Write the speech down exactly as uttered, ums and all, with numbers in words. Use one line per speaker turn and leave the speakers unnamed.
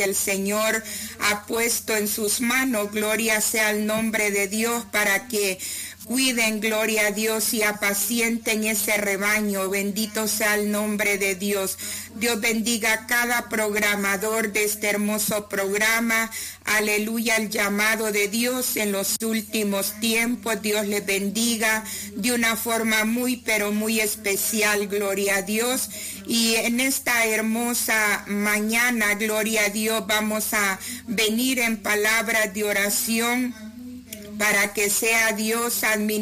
el Señor ha puesto en sus manos. Gloria sea el nombre de Dios, para que cuiden, gloria a Dios, y apacienten ese rebaño. Bendito sea el nombre de Dios. Dios bendiga a cada programador de este hermoso programa. Aleluya, el llamado de Dios en los últimos tiempos. Dios les bendiga de una forma muy, pero muy especial. Gloria a Dios. Y en esta hermosa mañana, gloria a Dios, vamos a venir en palabras de oración para que sea Dios administrando